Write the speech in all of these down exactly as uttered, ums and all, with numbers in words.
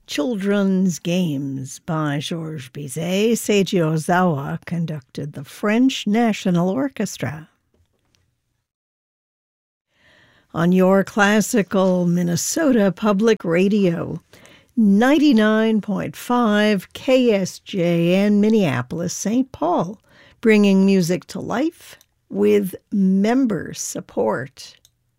Children's Games by Georges Bizet. Seiji Ozawa conducted the French National Orchestra. On your classical Minnesota Public Radio, ninety-nine point five K S J N Minneapolis, Saint Paul, bringing music to life with member support.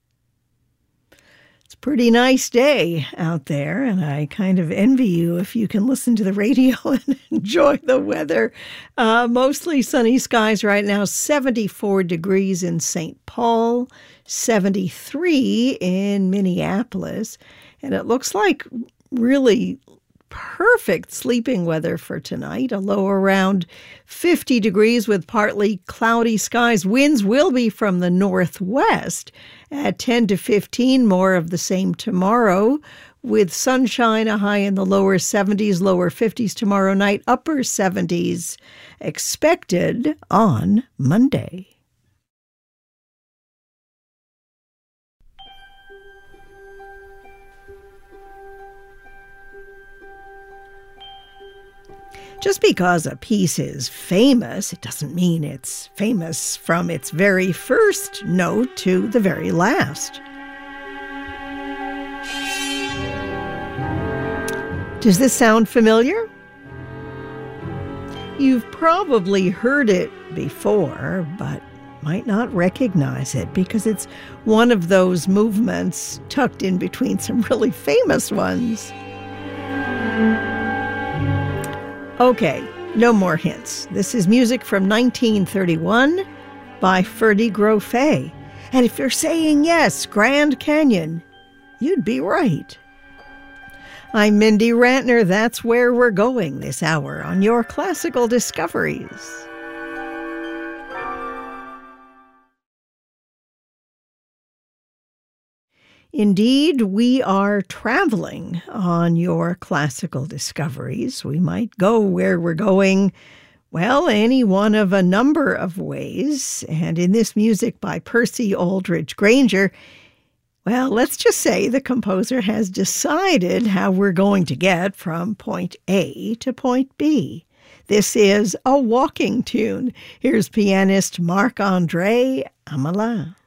It's a pretty nice day out there, and I kind of envy you if you can listen to the radio and enjoy the weather. Uh, mostly sunny skies right now, seventy-four degrees in Saint Paul, seventy-three in Minneapolis, and it looks like really perfect sleeping weather for tonight, a low around fifty degrees with partly cloudy skies. Winds will be from the northwest at ten to fifteen, more of the same tomorrow, with sunshine, a high in the lower seventies, lower fifties tomorrow night, upper seventies expected on Monday. Just because a piece is famous, it doesn't mean it's famous from its very first note to the very last. Does this sound familiar? You've probably heard it before, but might not recognize it because it's one of those movements tucked in between some really famous ones. Okay, no more hints. This is music from nineteen thirty-one by Ferdy Grofé. And if you're saying yes, Grand Canyon, you'd be right. I'm Mindy Rantner. That's where we're going this hour on your classical discoveries. Indeed, we are traveling on your classical discoveries. We might go where we're going, well, any one of a number of ways. And in this music by Percy Aldridge Granger, well, let's just say the composer has decided how we're going to get from point A to point B. This is a walking tune. Here's pianist Marc-André Amelin.